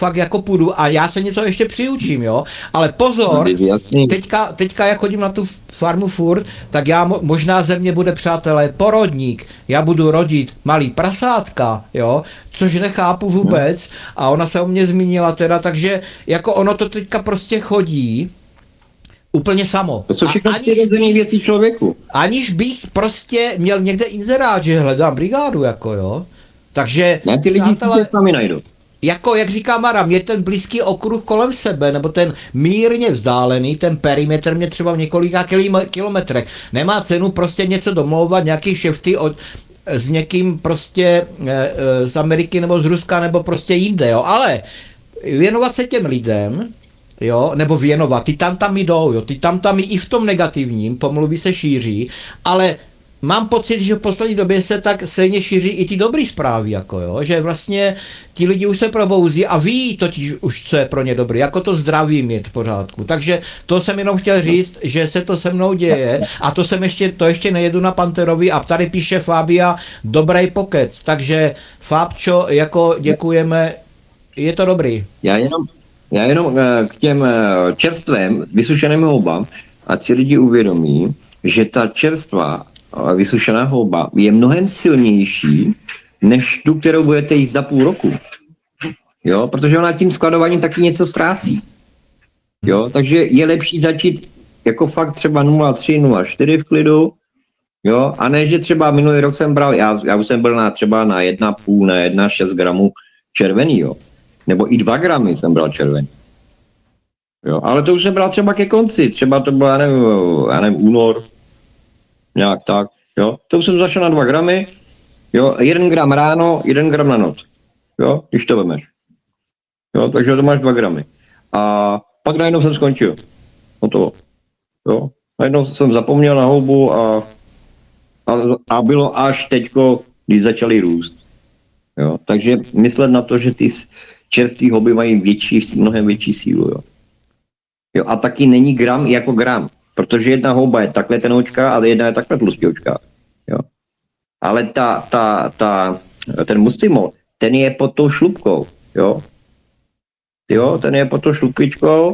fakt jako půjdu a já se něco ještě přiučím, jo, ale pozor, teďka jak chodím na tu farmu furt, tak já možná ze mě bude, přátelé, porodník, já budu rodit malý prasátka, jo, což nechápu vůbec a ona se o mě zmínila teda, takže jako ono to teďka prostě chodí úplně samo. To jsou všechno přirozené věci člověku. Aniž bych prostě měl někde inzerát, že hledám brigádu, jako jo. Takže, ty lidi si tě sami najdou. Jako, jak říká Mara, mě ten blízký okruh kolem sebe, nebo ten mírně vzdálený, ten perimetr mě třeba v několika kilometrech. Nemá cenu prostě něco domlouvat, nějaký šefty s někým prostě z Ameriky nebo z Ruska, nebo prostě jinde, jo. Ale věnovat se těm lidem, jo, nebo věnovat, ty tam jdou, jo, ty tam i v tom negativním, pomluvy se šíří, ale mám pocit, že v poslední době se tak stejně šíří i ty dobrý zprávy, jako jo, že vlastně ti lidi už se probouzí a ví totiž už, co je pro ně dobrý, jako to zdraví mít v pořádku. Takže to jsem jenom chtěl říct, že se to se mnou děje a to ještě nejedu na Panterovi a tady píše Fábia, dobrý pokec, takže Fábčo, jako děkujeme, je to dobrý. Já jenom k těm čerstvém vysušeným houbám, ať si lidi uvědomí, že ta čerstvá vysušená houba je mnohem silnější, než tu, kterou budete jíst za půl roku. Jo, protože ona tím skladováním taky něco ztrácí. Jo, takže je lepší začít jako fakt třeba 0,3, 0,4 v klidu, jo, a ne, že třeba minulý rok jsem bral, já už jsem byl třeba na 1,5, na 1,6 gramů červený, jo. Nebo i 2 gramy jsem bral červený. Jo, ale to už jsem bral třeba ke konci, třeba to byl, já nevím, únor, nějak tak, jo. To už jsem začal na 2 gramy, jo, 1 gram ráno, 1 gram na noc, jo, když to vemeš. Jo, takže to máš 2 gramy. A pak najednou jsem skončil. Hotovo. Jo, najednou jsem zapomněl na houbu a bylo až teďko, když začaly růst. Jo, takže myslet na to, že ty čerství houby mají mnohem větší sílu, jo. Jo, a taky není gram jako gram, protože jedna houba je takhle tenoučka a jedna je takhle tlustěučka, jo. Ale ten mustimol, ten je pod tou šlupkou, jo. Jo, ten je pod tou šlupičkou,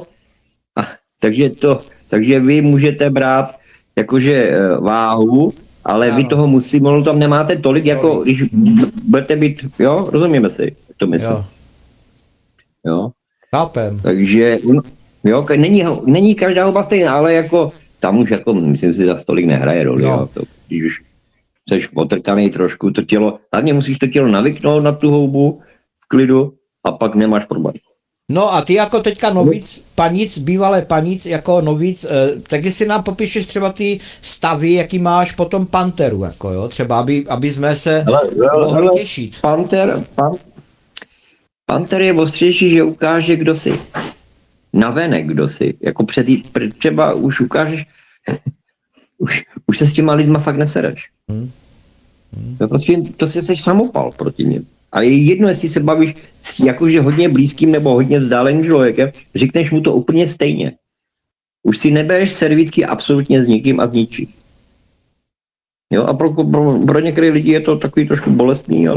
takže vy můžete brát jakože váhu, ale vy toho mustimolu tam nemáte tolik, jako když budete být, jo, rozumíme si, to myslím. Jo. Chápem. Takže, jo, není každá houba stejná, ale jako tam už jako, myslím si, za stolik nehraje roli, jo. To, když už jsi otrkaný trošku, to tělo, hlavně musíš to tělo navyknout na tu houbu v klidu a pak nemáš problém. No a ty jako teďka novíc, bývalé panic, jako novíc, tak jestli nám popíšeš třeba ty stavy, jaký máš potom Panteru, jako jo, třeba, aby jsme se mohli těšit. Panter je ostřejší, že ukáže, kdo jsi. Navenek, kdo jsi. Jako třeba už ukážeš, už se s těma lidma fakt nesereš. To prostě, to jsi samopal proti něm. Ale je jedno, jestli se bavíš s jakože hodně blízkým nebo hodně vzdáleným člověkem, řekneš mu to úplně stejně. Už si nebereš servítky absolutně s nikým a s ničím. Jo, a pro některé lidi je to takový trošku bolestný,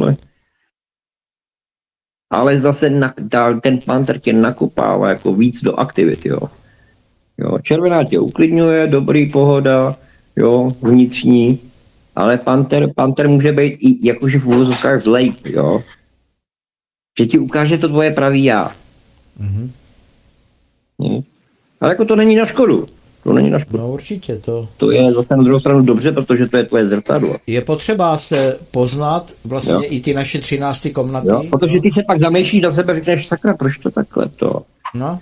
ale zase ten Panter tě nakopává jako víc do aktivit, jo. Jo, červená tě uklidňuje, dobrý pohoda, jo, vnitřní. Ale Panter může být i jakože v uvozovkách zlej, jo. Že ti ukáže to tvoje pravý já. Ale jako to není na škodu. To není na škodu. No určitě to je zase na druhou stranu dobře, protože to je tvoje zrcadlo. Je potřeba se poznat vlastně i ty naše 13. komnaty. Jo, protože ty se pak zamýšlíš na sebe, řekneš, sakra, proč to takhle to? No.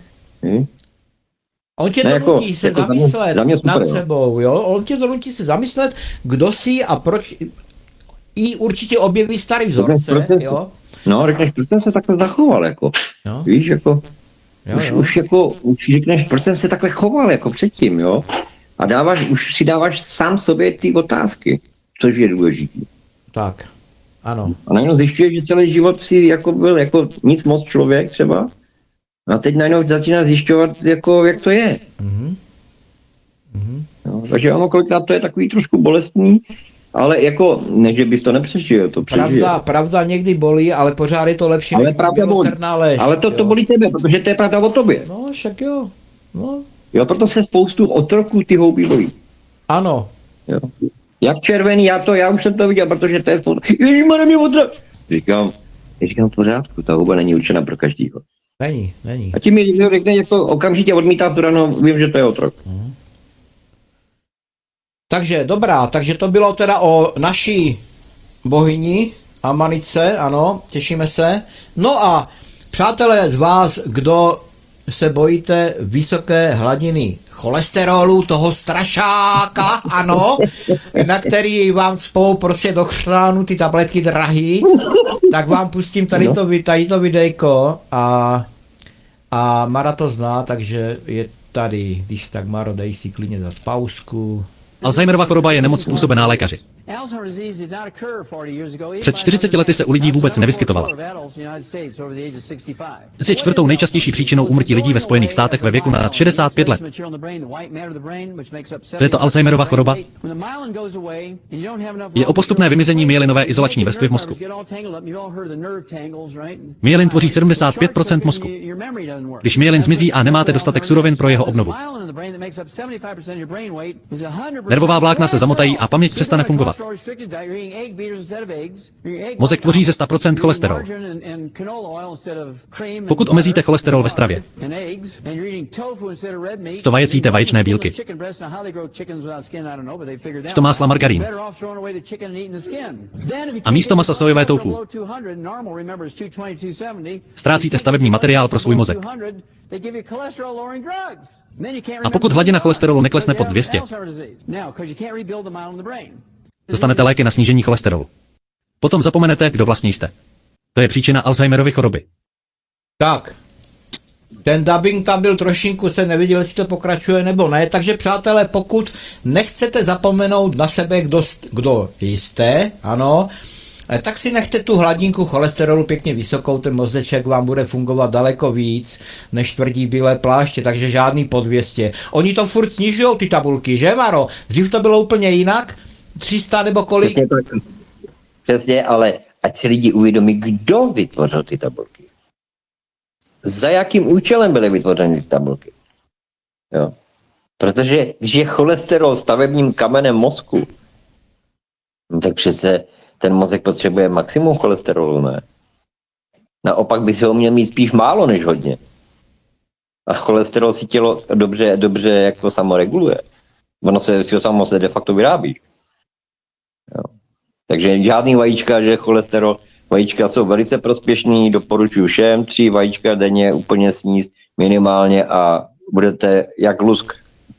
On tě donutí se zamyslet nad sebou, jo? On tě donutí se zamyslet, kdo jsi a proč. I určitě objeví starý vzorce, jo? No, řekneš, proč jsem se takhle zachoval, jako. No. Víš, jako. Už řekneš, proč jsem se takhle choval, jako předtím, jo? A už si dáváš sám sobě ty otázky, což je důležitý. Tak, ano. A najednou zjišťuješ, že celý život si jako byl jako nic moc člověk třeba. A teď najednou začíná zjišťovat, jako, jak to je. No, takže ono kolikrát to je takový trošku bolestný, Ale jako, ne, že bys to nepřežil, to přežije. Pravda někdy bolí, ale pořád je to lepší, Ale než pravda bolí. milosrdná lež. Ale to bolí tebe, protože to je pravda o tobě. No, však jo. No. Jo, proto se spoustu otroků ty houby bojí. Ano. Jo. Jak červený, já už jsem to viděl, protože to je spoustu. Ježišmarja, mě otrok. Říkám v pořádku, ta houba není určena pro každýho. Není. A tím mi někdo řekne, jak to okamžitě odmítá tu rano, vím, že to je otrok. Takže dobrá, takže to bylo teda o naší bohyni Amanice, ano, těšíme se. No a přátelé z vás, kdo se bojíte vysoké hladiny cholesterolu, toho strašáka, ano, na který vám spou prostě do chránu ty tabletky drahý, tak vám pustím tady to videjko a Mara to zná, takže je tady, když tak Maro, dej si klidně za pauzku. Alzheimerova choroba je nemoc způsobená lékaři. Před 40 lety se u lidí vůbec nevyskytovala. Je čtvrtou nejčastější příčinou úmrtí lidí ve Spojených státech ve věku nad 65 let. To je to Alzheimerova choroba. Je o postupné vymizení myelinové izolační vrstvy v mozku. Myelin tvoří 75% mozku. Když myelin zmizí a nemáte dostatek surovin pro jeho obnovu, nervová vlákna se zamotají a paměť přestane fungovat. Mozek tvoří ze 100% cholesterol. Pokud omezíte cholesterol ve stravě, to vajecíte vaječné bílky, to másla margarín a místo masa sojové toufu ztrácíte stavební materiál pro svůj mozek. A pokud hladina cholesterolu neklesne pod 200, dostanete léky na snížení cholesterolu. Potom zapomenete, kdo vlastně jste. To je příčina Alzheimerovy choroby. Tak, ten dubbing tam byl trošinku, jsem neviděl, jestli to pokračuje nebo ne, takže přátelé, pokud nechcete zapomenout na sebe, kdo jste, ano, tak si nechte tu hladinku cholesterolu pěkně vysokou, ten mozeček vám bude fungovat daleko víc, než tvrdí bílé pláště, takže žádný pod 200. Oni to furt snižujou ty tabulky, že Maro? Dřív to bylo úplně jinak, 300 nebo kolik? Přesně, ale ať si lidi uvědomí, kdo vytvořil ty tabulky. Za jakým účelem byly vytvořeny ty tabulky. Jo. Protože když je cholesterol stavebním kamenem mozku, tak přece ten mozek potřebuje maximum cholesterolu, ne? Naopak by se ho měl mít spíš málo než hodně. A cholesterol si tělo dobře jako samo reguluje. Ono si ho samo se de facto vyrábí. Jo. Takže žádný vajíčka, že cholesterol, vajíčka jsou velice prospěšný, doporučuji všem, 3 vajíčka denně úplně sníst minimálně a budete jak lusk.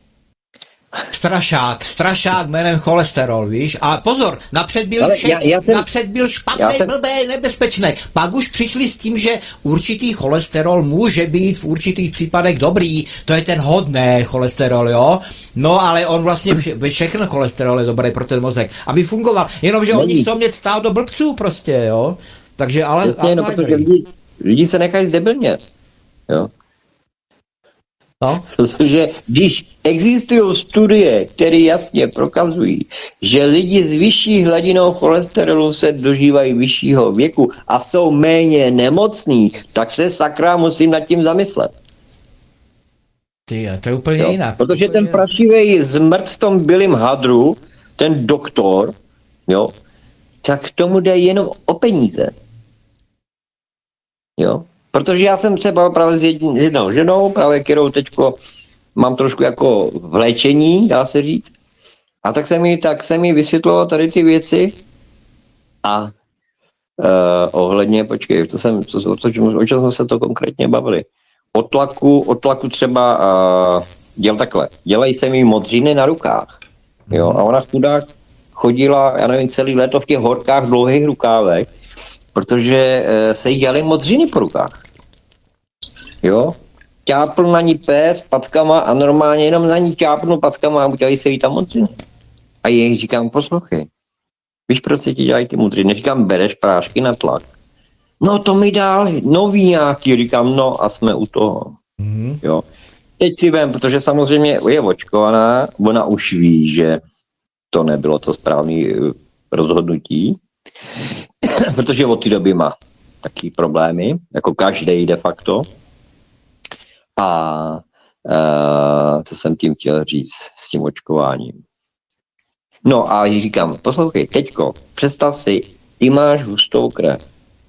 Strašák jménem cholesterol, víš? A pozor, napřed byl špatný, blbý, nebezpečný. Pak už přišli s tím, že určitý cholesterol může být v určitých případech dobrý. To je ten hodný cholesterol, jo? No, ale on vlastně všechno cholesterol je dobrý pro ten mozek, aby fungoval. Jenomže oni chcou mět stát do blbců prostě, jo? Takže ale... protože lidi se nechají zdebilnět, jo? No. Protože když existují studie, které jasně prokazují, že lidi s vyšší hladinou cholesterolu se dožívají vyššího věku a jsou méně nemocní, tak se sakra musím nad tím zamyslet. To je úplně jinak. Protože ten prašivej zmrt v tom bílém hadru, ten doktor, jo, tak tomu jde jenom o peníze. Jo. Protože já jsem třeba právě s jednou ženou, právě kterou teďko mám trošku jako v léčení, dá se říct. A tak se mi vysvětlo tady ty věci a ohledně, počkej, o čem jsme se to konkrétně bavili. O tlaku třeba dělají se mi modřiny na rukách. Jo, a ona chudák chodila, já nevím, celý léto v těch horkách, dlouhých rukávech, protože se jí dělaly modřiny po rukách. Jo? Ťápl na ní pes packama a normálně jenom na ní ťápnu packama a udělají se jí tam modřiny. A jej říkám, poslouchej, víš, proč se ti dělají ty modřiny? Říkám, bereš prášky na tlak. No to mi dál nový nějaký, říkám, no a jsme u toho. Jo? Teď si vem, protože samozřejmě je očkovaná, ona už ví, že to nebylo to správné rozhodnutí, protože od té doby má taky problémy, jako každý de facto. A co jsem tím chtěl říct s tím očkováním. No a říkám, poslouchej, teďko, představ si, ty máš hustou krev.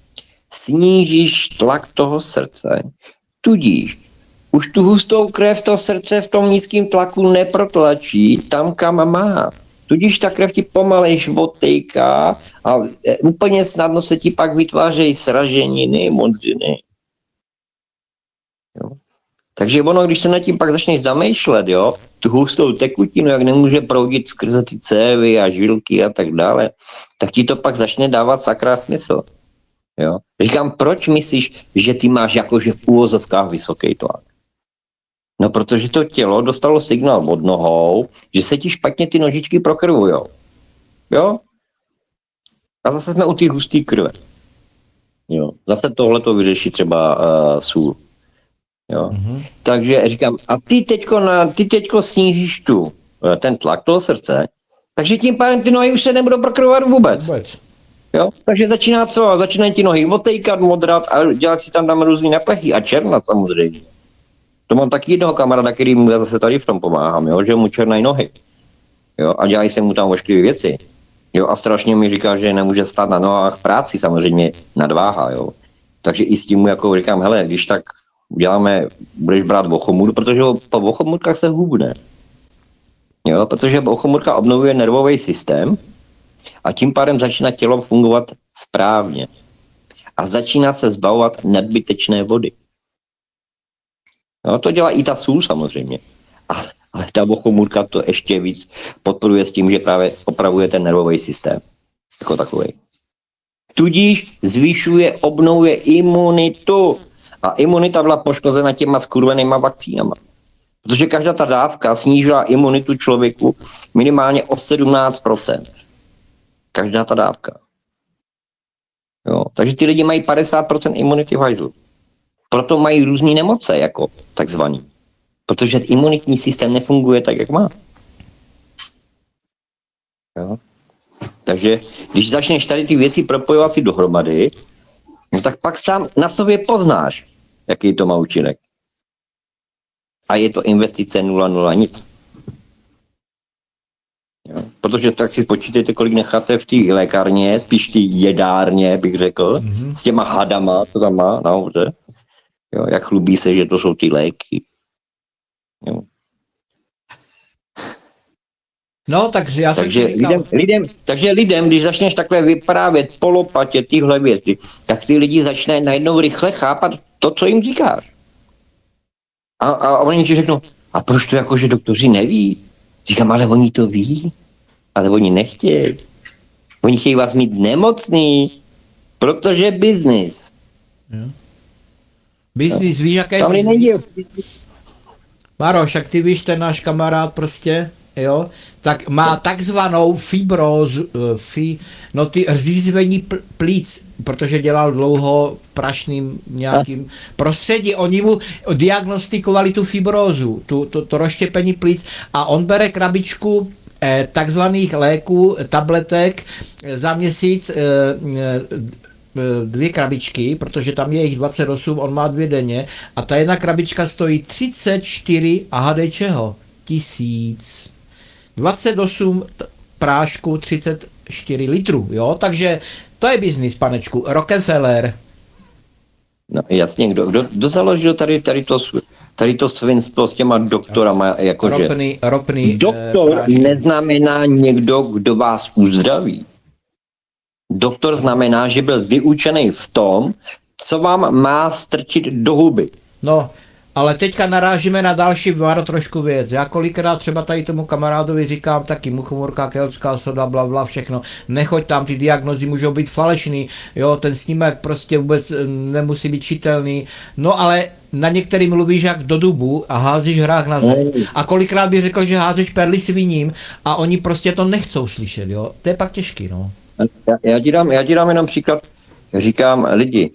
Snížíš tlak toho srdce, tudíž už tu hustou krev to srdce v tom nízkém tlaku neprotlačí tam, kam má. Tudíž ta krev ti pomalejš odtejká a úplně snadno se ti pak vytvářejí sraženiny, modřiny. Jo. Takže ono, když se nad tím pak začneš zamýšlet, jo, tu hustou tekutinu, jak nemůže proudit skrze ty cévy a žilky a tak dále, tak ti to pak začne dávat sakra smysl. Jo. Říkám, proč myslíš, že ty máš jakože v úvozovkách vysoký tlak? No, protože to tělo dostalo signál od nohou, že se ti špatně ty nožičky prokrvujou. Jo? A zase jsme u té husté krve. Jo. Zase tohle to vyřeší třeba sůl. Jo. Mm-hmm. Takže říkám, a ty teďko snížíš ten tlak toho srdce, takže tím pádem ty nohy už se nebudou prokrvovat vůbec. Jo? Takže začíná co? Začínají ti nohy otejkat, modrat a dělat si tam různý naplechy a černat samozřejmě. To mám taky jednoho kamaráda, který mu zase tady v tom pomáhám, jo? Že mu černají nohy. Jo? A dělají se mu tam ošklivé věci. Jo? A strašně mi říká, že nemůže stát na nohách v práci, samozřejmě nadváha. Jo? Takže i s tím mu jako říkám, hele, když tak uděláme, budeš brát bochomůr, protože po bochomůrkách se hubne. Jo? Protože bochomůrka obnovuje nervový systém a tím pádem začíná tělo fungovat správně. A začíná se zbavovat nadbytečné vody. No, to dělá i ta sůl samozřejmě. Ale ta bochomůrka to ještě víc podporuje s tím, že právě opravuje ten nervový systém. Jako takový. Tudíž zvyšuje, obnovuje imunitu. A imunita byla poškozena těma skurvenýma vakcínama. Protože každá ta dávka snížila imunitu člověku minimálně o 17%. Každá ta dávka. Jo. Takže ty lidi mají 50% imunity v hajzlu. Proto mají různé nemoce, jako takzvaný. Protože imunitní systém nefunguje tak, jak má. Jo. Takže když začneš tady ty věci propojovat si dohromady, no tak pak sám na sobě poznáš, jaký to má účinek. A je to investice 0,0 nic. Jo. Protože tak si spočítejte, kolik necháte v té lékárně, spíš té jedárně, bych řekl, s těma hadama, co tam má nahoře. Jo, jak chlubí se, že to jsou ty léky. Jo. No, takže já jsem takže lidem, když začneš takhle vyprávět po lopatě tyhle věci, tak ty lidi začínají najednou rychle chápat to, co jim říkáš. A oni ti řeknou, a proč to jakože doktoři neví? Říkám, ale oni to ví, ale oni nechtějí. Oni chtějí vás mít nemocný, protože biznis. Biznis, víš, jaké je biznis? Maroš, jak ty víš, ten náš kamarád prostě, jo, tak má takzvanou fibrózu, ty řízvení plíc, protože dělal dlouho v prašným nějakým prostředí. Oni mu diagnostikovali tu fibrózu, to rozštěpení plíc a on bere krabičku takzvaných léků, tabletek za měsíc, 2 krabičky, protože tam je jich 28, on má 2 denně a ta jedna krabička stojí 34 a hádej čeho? 1000. 28 prášku, 34 litrů, jo? Takže to je biznis, panečku. Rockefeller. No jasně, kdo založil tady to svinstvo s těma doktorama, jakože... Ropný doktor neznamená někdo, kdo vás uzdraví. Doktor znamená, že byl vyučený v tom, co vám má strčit do huby. No, ale teďka narážíme na další trošku věc. Já kolikrát třeba tady tomu kamarádovi říkám taky muchomorka, keltská soda, bla, všechno. Nechoď tam, ty diagnozy můžou být falešný, jo, ten snímek prostě vůbec nemusí být čitelný. No ale na některý mluvíš jak do dubu a házíš hrách na zem. A kolikrát bych řekl, že házíš perly sviním a oni prostě to nechcou slyšet, jo. To je pak těžký, no. Já ti dám jenom příklad. Říkám, lidi,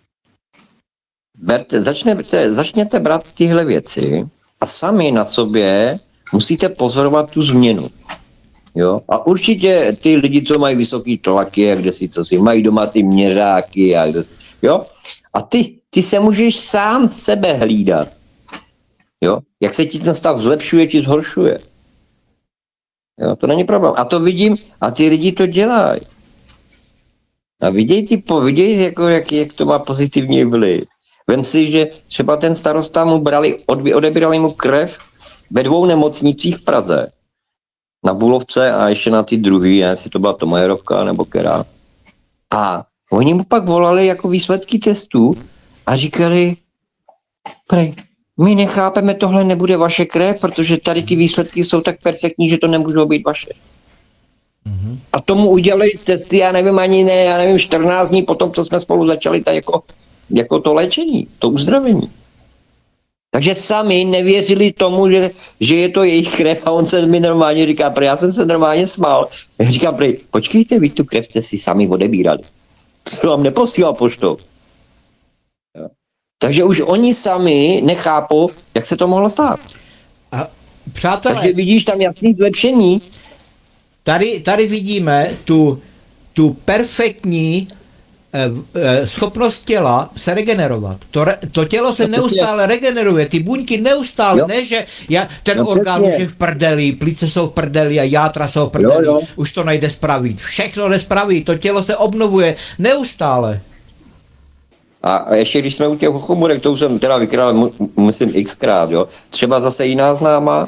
začněte brát tyhle věci a sami na sobě musíte pozorovat tu změnu. Jo? A určitě ty lidi, co mají vysoký tlaky, a kde si co si, mají doma ty měřáky, a kde si, jo? A ty se můžeš sám sebe hlídat. Jo? Jak se ti ten stav zlepšuje, či zhoršuje. Jo? To není problém. A to vidím, a ty lidi to dělají. A viděj jako, jak to má pozitivní vliv. Vem si, že třeba ten starosta mu odebírali mu krev ve 2 nemocnicích v Praze. Na Bulovce a ještě na ty druhý, jestli to byla Tomajerovka nebo která. A oni mu pak volali jako výsledky testů a říkali, prej, my nechápeme, tohle nebude vaše krev, protože tady ty výsledky jsou tak perfektní, že to nemůžou být vaše. Mm-hmm. A tomu udělali testy, já nevím, 14 dní potom, co jsme spolu začali jako to léčení, to uzdravení. Takže sami nevěřili tomu, že je to jejich krev a on se mi normálně říká, prej, já jsem se normálně smál. Já říkám, prej, počkejte, vy tu krev jste si sami odebírali. To vám neposílal poštou. Jo. Takže už oni sami nechápou, jak se to mohlo stát. A přátelé, takže vidíš tam jasný zlepšení. Tady vidíme tu perfektní schopnost těla se regenerovat. To tělo se neustále regeneruje, ty buňky neustále, jo. Ne, že ten orgán už je v prdeli, plíce jsou v prdeli a játra jsou v prdeli, jo. Už to nejde spravit. Všechno jde spravit, to tělo se obnovuje neustále. A ještě když jsme u těch chomurek, to už jsem teda vykrál, myslím xkrát, jo. Třeba zase jiná známá,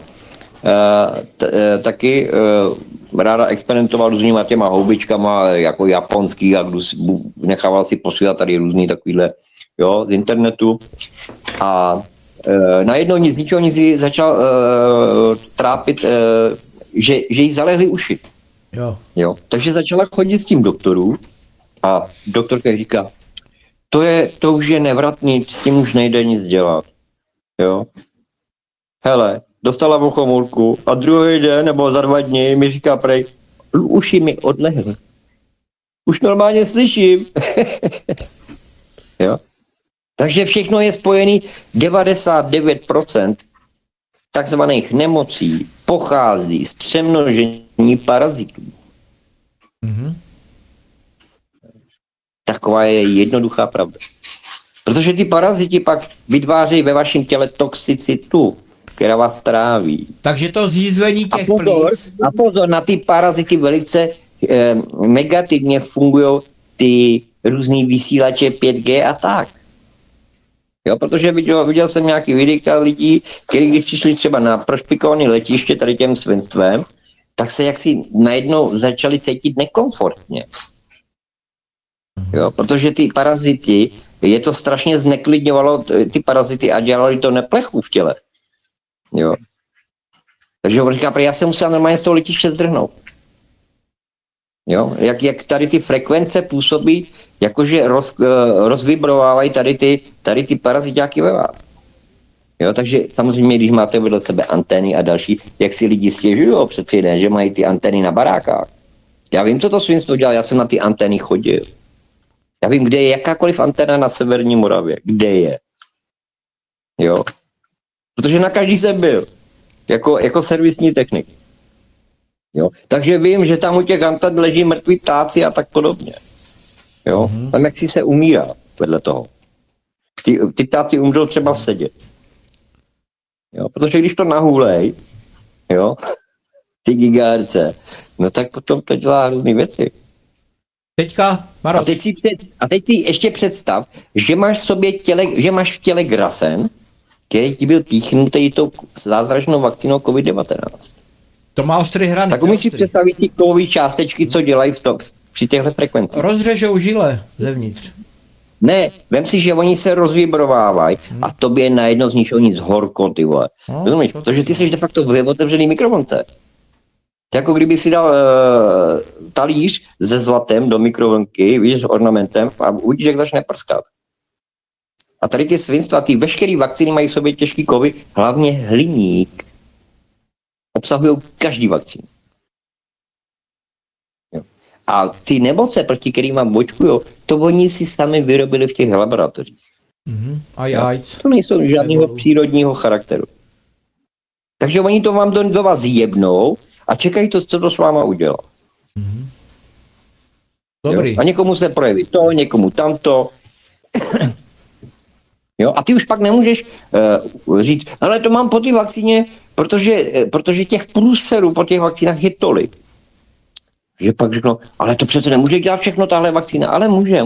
taky ráda experimentoval různýma těma houbičkama, jako japonský, a nechával si posílat tady různý takovýhle, jo, z internetu. A najednou z ničeho nic začal trápit, že jí zalehly uši. Jo. Takže začala chodit s tím doktorů a doktorka říká, to už je nevratný, s tím už nejde nic dělat. Jo. Hele, dostala bochomůrku a druhý den nebo za 2 dny mi říká, prej, uši mi odlehly. Už normálně slyším. Jo? Takže všechno je spojený, 99% takzvaných nemocí pochází z přemnožení parazitů. Mm-hmm. Taková je jednoduchá pravda. Protože ty paraziti pak vytvářejí ve vašem těle toxicitu, která vás tráví. Takže to zjízvení těch plíc. A pozor, na ty parazity velice negativně fungují ty různý vysílače 5G a tak. Jo, protože viděl jsem nějaký videa lidí, kteří když přišli třeba na prošpikované letiště tady těm svinstvem, tak se jaksi najednou začali cítit nekomfortně. Jo, protože ty parazity, je to strašně zneklidňovalo ty parazity a dělali to neplechu v těle. Jo. Takže on říká, já jsem musel normálně z toho letiště zdrhnout. Jo, jak tady ty frekvence působí, jakože rozvibrovávají tady ty parazitáky ve vás. Jo, takže samozřejmě, když máte vedle sebe antény a další, jak si lidi stěžují přeci ne, že mají ty antény na barákách. Já vím, co to svinstvo dělá, já jsem na ty antény chodil. Já vím, kde je jakákoliv anténa na severní Moravě. Kde je. Jo. Protože na každý jsem byl. Jako servisní technik. Jo. Takže vím, že tam u těch anten leží mrtví ptáci a tak podobně. Jo. Mm-hmm. Tam jak si se umírá vedle toho. Ty ptáci umřou třeba v sedě. Jo. Protože když to nahůlej, jo, ty gigaherce, no tak potom to dělá různý věci. Teďka, Maroš. A teď si ještě představ, že máš v těle grafen, který ti byl píchnutý tou zázračnou vakcínou COVID-19. To má ostrý hrany. Tak umíš si představit ty kovové částečky, co dělají při těchto frekvencích. Rozřežou žile zevnitř. Ne, vem si, že oni se rozvibrovávají a tobě najednou z ničeho nic horko, ty vole. Rozumíš? Protože ty jsi de facto v otevřený mikrovlnce. To jako kdyby si dal talíř se zlatem do mikrovlnky, víš, s ornamentem a uvidíš, jak začne prskat. A tady ty svinstva, ty veškeré vakcíny mají v sobě těžký kovy, hlavně hliník. Obsahují každý vakcín. A ty nemoce, proti kterým bočkují, to oni si sami vyrobili v těch laboratořích. Mm-hmm. A AIDS. To nejsou žádného přírodního charakteru. Takže oni to vám do vás jebnou a čekají to, co to s váma udělá. Dobrý. Jo? A někomu se projeví to, někomu tamto. Jo? A ty už pak nemůžeš říct, ale to mám po té vakcíně, protože těch průserů po těch vakcínách je tolik. Že pak řeknou, ale to přece nemůže dělat všechno tahle vakcína, ale může.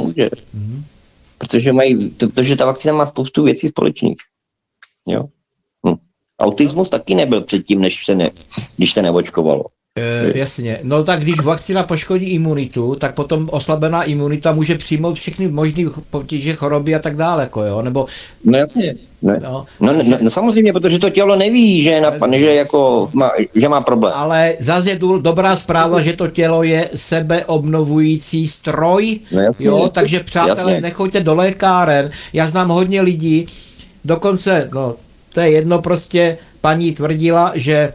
Protože ta vakcína má spoustu věcí společných. Jo? Autismus taky nebyl předtím, když se neočkovalo. Jasně. No tak když vakcína poškodí imunitu, tak potom oslabená imunita může přijmout všechny možné potíže, choroby a tak dále, jako jo, nebo... No jasně. No, samozřejmě, protože to tělo neví, že má problém. Ale zase je dobrá zpráva, že to tělo je sebeobnovující stroj, no, jasně, jo, takže přátelé, nechoďte do lékáren. Já znám hodně lidí, dokonce, no, to je jedno, prostě paní tvrdila, že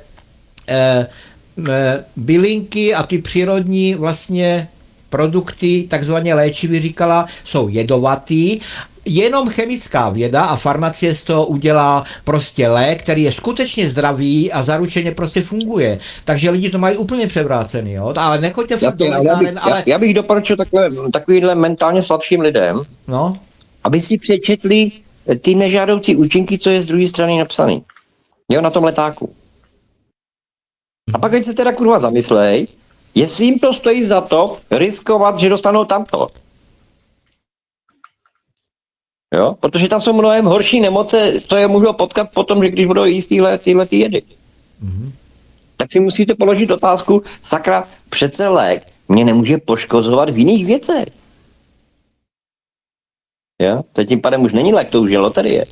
bylinky a ty přírodní vlastně produkty, takzvaně léčivý, říkala, jsou jedovatý. Jenom chemická věda a farmacie z toho udělá prostě lék, který je skutečně zdravý a zaručeně prostě funguje. Takže lidi to mají úplně převrácený, jo? Ale nechoďte fakt do lékáren, ale... Já bych doporučil takovýhle mentálně slabším lidem, aby si přečetli ty nežádoucí účinky, co je z druhé strany napsaný. Jo, na tom letáku. A pak se teda kurva zamyslej, jestli jim to stojí za to riskovat, že dostanou tamto. Jo? Protože tam jsou mnohem horší nemoce, co je můžou potkat potom, že když budou jíst tyhle jedy. Tak si musíte položit otázku, sakra, přece lék mě nemůže poškozovat v jiných věcech. Jo? To tím pádem už není lék, to už je loterie.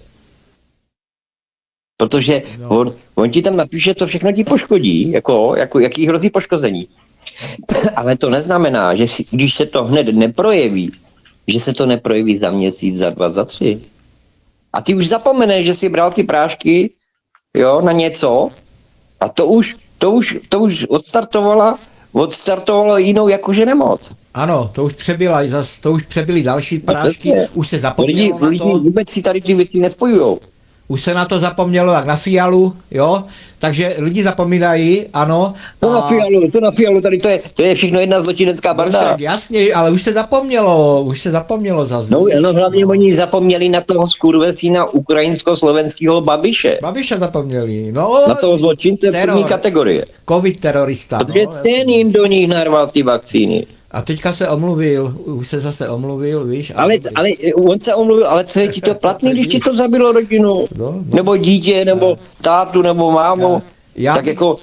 Protože on ti tam napíše, co všechno ti poškodí, jaký hrozí poškození. Ale to neznamená, že když se to hned neprojeví, že se to neprojeví za měsíc, za 2, za 3. A ty už zapomeneš, že si bral ty prášky, jo, na něco a to už odstartovalo jinou jakože nemoc. Ano, to už přebyly další prášky, už se zapomnělo na to. Vůbec si tady ty věci nespojujou. Už se na to zapomnělo jak na Fialu, jo, takže lidi zapomínají, ano. To na Fialu, tady to je všechno jedna zločinecká banda. Jasně, ale už se zapomnělo zase. No hlavně oni zapomněli na toho skurvesína ukrajinsko-slovenského Babiše. Babiše zapomněli, no. Na toho zločince první kategorie. Covid terorista. Protože ten jim do nich narval ty vakcíny. A teďka se omluvil, už se zase omluvil, víš? Ale on se omluvil, ale co je ti to platný, když ti to zabilo rodinu? No. Nebo dítě, nebo tátu, nebo mámu? Tak jako...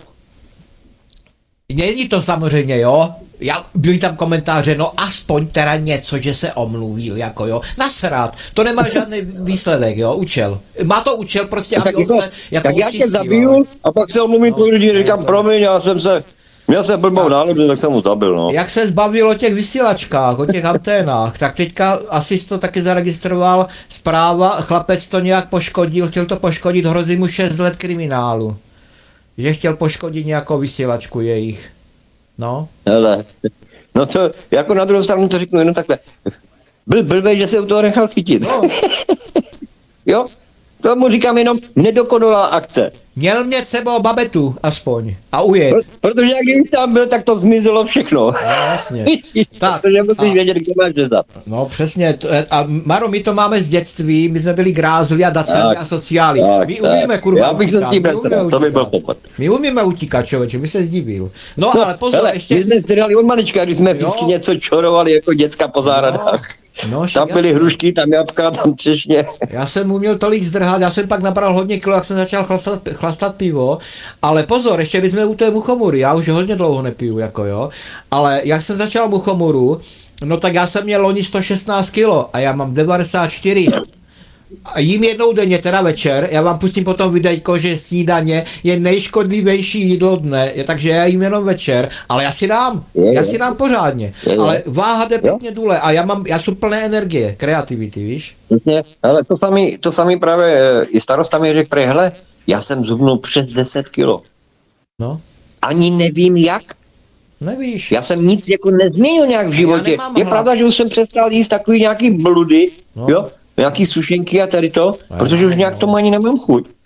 Není to samozřejmě, jo? Byly tam komentáře, no aspoň teda něco, že se omluvil, jako jo. Nasrát, to nemá žádný výsledek, jo, účel. Má to účel prostě, aby on se jako tak já tě zabiju a pak se omluvím po lidi, říkám, promiň, Měl jsem blbou náladu, tak jsem mu zabil, no. Jak se zbavil o těch vysílačkách, o těch anténách, tak teďka asi to taky zaregistroval zpráva, chlapec to nějak poškodil, chtěl to poškodit, hrozí mu 6 let kriminálu. Že chtěl poškodit nějakou vysílačku jejich. No. Hele, no to, jako na druhou stranu to řeknu jenom takhle. Byl blbej, že se u toho nechal chytit. No. Jo? Tomu říkám jenom nedokonalá akce. Měl mě sebou babetu aspoň a ujet. Protože jak když tam byl, tak to zmizelo všechno. No, jasně. Tak. Protože musíš vědět, kde máš řezat. No přesně. A Maro, my to máme z dětství, my jsme byli grázli a daceli a sociáli. My umíme kurva. Já bych se s tím bratral, to by byl popad. My umíme utíkat, člověče, my se zdivil. No ale pozor, ještě... My jsme strhali od malička, když jsme vždycky něco čorovali jako děcka po zahradách. No, tam byly hrušky, tam jabka, tam třešně. Já jsem uměl tolik zdrhat, já jsem pak nabral hodně kilo, jak jsem začal chlastat pivo, ale pozor, ještě když jsme u té muchomury, já už hodně dlouho nepiju, jako jo, ale jak jsem začal muchomuru, no tak já jsem měl loni 116 kilo a já mám 94. A jím jednou denně, teda večer, já vám pustím potom videjko, že snídaně je nejškodlivější jídlo dne, takže já jím jenom večer, ale já si dám pořádně, ale váha jde pěkně důle a já jsem plné energie, kreativity, víš? Ale to sami právě i starosta mi řekl, hele, já jsem zhubnul přes 10 kilo. No. Ani nevím jak. Nevíš. Já jsem nic jako nezměnil nějak v životě. Je pravda, že už jsem přestal jíst takový nějaký bludy, jo? Nějaký sušenky a tady to, protože už nějak tomu ani nemám chuť.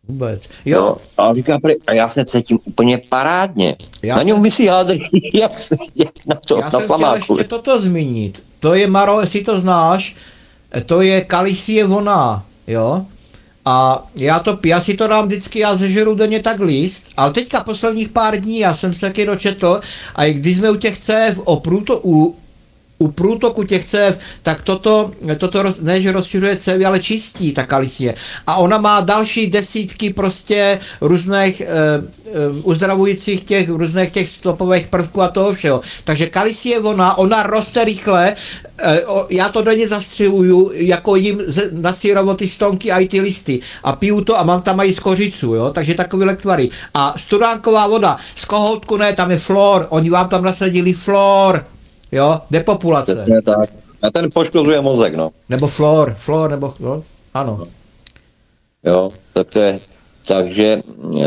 Vůbec. Jo. A říká, a já se cítím úplně parádně. Já Na něm vysí hádr, jak na to, Já na jsem chtěl slamáku. ještě toto zmínit. To je, Maro, jestli to znáš, to je Kalisie voná, jo? A já si to dám vždycky, já zežeru denně tak list, ale teďka posledních pár dní, já jsem se taky dočetl, a i když jsme u těch cév, u průtoku těch cév, tak toto ne, že rozšiřuje cévy, ale čistí ta kalisie. A ona má další desítky prostě různých uzdravujících různých těch stopových prvků a toho všeho. Takže kalisie ona roste rychle, já to denně zastřihuju, jako jim nasírovo ty stonky a i ty listy a piju to a mám tam i skořicu, jo, takže takový lektvary. A studánková voda, z kohoutku ne, tam je flor, oni vám tam nasadili flor. Jo, depopulace. Přesně tak. A ten poškozuje mozek, no. Nebo flor, nebo, no, ano. Jo, tak to je, takže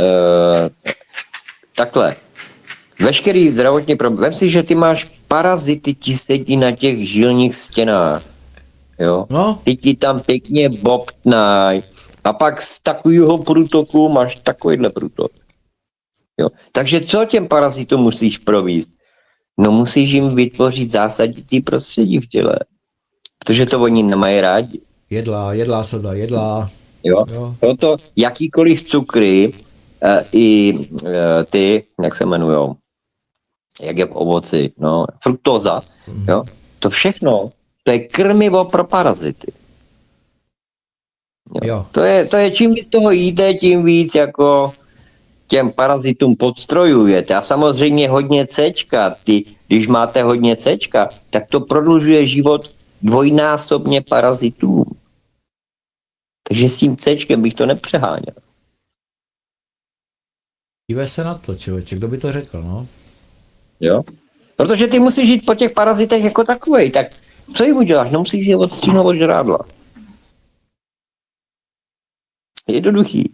takhle. Veškerý zdravotní problém. Vem si, že ty máš parazity, ti sedí na těch žilních stěnách. Jo. No. Ty ti tam pěkně bobtnají. A pak z takového průtoku máš takovýhle průtok. Jo. Takže co těm parazitům musíš províst? No musíš jim vytvořit zásaditý prostředí v těle. Protože to oni nemají rádi. Jedlá soda, jedlá. Jo. Proto jakýkoliv cukry i ty, jak se jmenujou, jak je v ovoci, no, fruktóza, jo, to všechno, to je krmivo pro parazity. Jo. To je čím víc toho jíte, tím víc jako těm parazitům podstrojujete. A samozřejmě hodně Cčka, když máte hodně Cčka, tak to prodlužuje život dvojnásobně parazitům. Takže s tím Cčkem bych to nepřeháněl. Dívej se na to, člověče, kdo by to řekl, no? Jo? Protože ty musíš žít po těch parazitech jako takovej, tak co jim uděláš? No musíš je odstříhnout od žrádla. Jednoduchý.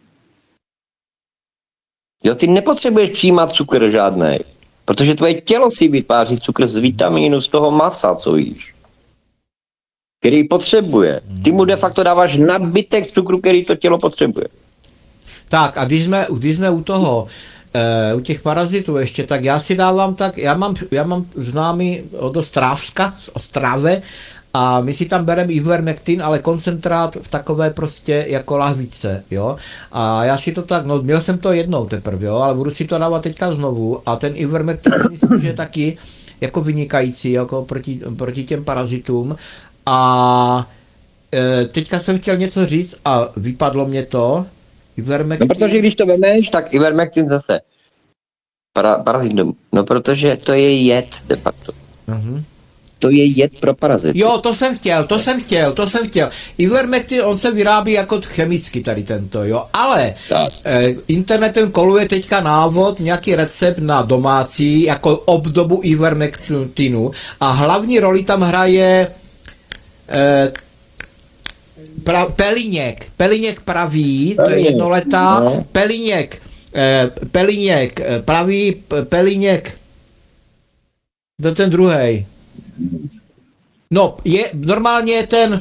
Jo, ty nepotřebuješ přijímat cukr žádnej, protože tvoje tělo si vytváří cukr z vitamínu, z toho masa, co jíš, který potřebuje. Ty mu de facto dáváš nadbytek cukru, který to tělo potřebuje. Tak a když jsme u toho, u těch parazitů ještě, tak já si dávám tak, já mám známý od Ostravska, z Ostrave, a my si tam bereme ivermectin, ale koncentrát v takové prostě jako lahvice, jo. A já si to tak, no měl jsem to jednou teprve, jo, ale budu si to dávat teďka znovu a ten ivermectin si myslím, že je taky jako vynikající, jako proti těm parazitům. A teďka jsem chtěl něco říct a vypadlo mě to. Ivermectin. No protože když to vemeš, tak ivermectin zase parazitům. No protože to je jed de facto. Uh-huh. To je jed pro parazity. Jo, to jsem chtěl. Ivermectin, on se vyrábí jako chemicky tady tento, jo, ale internetem koluje teďka návod, nějaký recept na domácí, jako obdobu ivermectinu a hlavní roli tam hraje Peliněk pravý, to je jednoletá, no. Peliněk pravý, Peliněk, to je ten druhej. No, normálně ten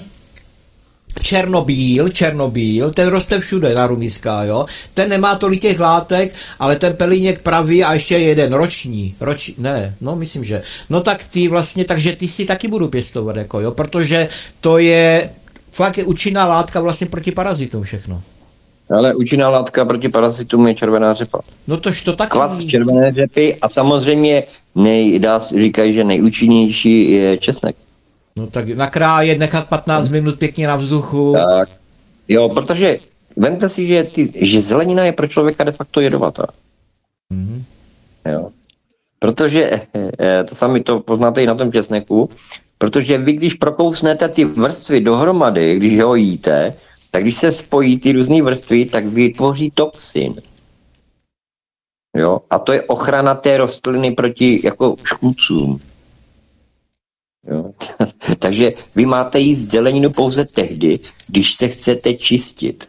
Černobíl, ten roste všude na rumiska, jo. Ten nemá tolik těch látek, ale ten Peliněk pravý a ještě jeden roční, myslím, že. No tak ty vlastně, takže ty si taky budu pěstovat, jako jo, protože to je fakt účinná látka vlastně proti parazitům všechno. Ale účinná látka proti parazitům je červená řepa. No tož to taky. Kvas červené řepy a samozřejmě říkají, že nejúčinnější je česnek. No tak nakrájet, nechat 15 minut pěkně na vzduchu. Tak. Jo, protože vemte si, že zelenina je pro člověka de facto jedovatá. Mm-hmm. Jo. Protože, to sami to poznáte i na tom česneku, protože vy, když prokousnete ty vrstvy dohromady, když ho jíte, tak když se spojí ty různé vrstvy, tak vytvoří toxin. Jo? A to je ochrana té rostliny proti jako škůdcům. Jo? Takže vy máte jíst zeleninu pouze tehdy, když se chcete čistit.